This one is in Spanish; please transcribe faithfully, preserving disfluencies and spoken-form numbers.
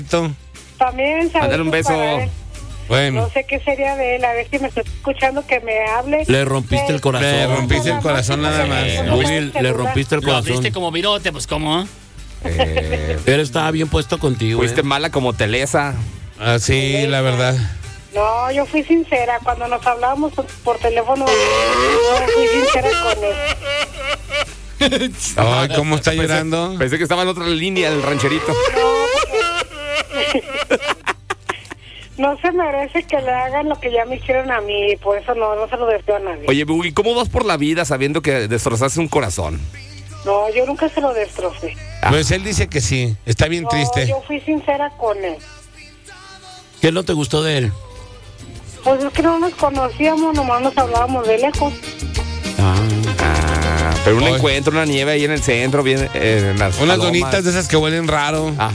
También, Mándale un beso. Bueno. No sé qué sería de él, a ver si me está escuchando que me hable. Le rompiste el corazón. Le rompiste el corazón nada más. Willy, le rompiste el Lo corazón. viste como virote, pues cómo. Eh, Él estaba bien puesto contigo. fuiste eh. mala como Telesa. Ah, sí, la verdad. No, yo fui sincera. Cuando nos hablábamos por, por teléfono, yo fui sincera con él. Ay, ¿cómo está llorando? Pensé que estaba en otra línea el rancherito. No se merece que le hagan lo que ya me hicieron a mí, por eso no, no se lo deseo a nadie. Oye, Buggy, ¿cómo vas por la vida sabiendo que destrozaste un corazón? No, yo nunca se lo destrocé. Pues él dice que sí, está bien No, triste. yo fui sincera con él. ¿Qué no te gustó de él? Pues es que no nos conocíamos, nomás nos hablábamos de lejos. Ah. Ah, pero un Oye. encuentro, una nieve ahí en el centro, bien, eh, en las Unas palomas. donitas de esas que huelen raro. Ah.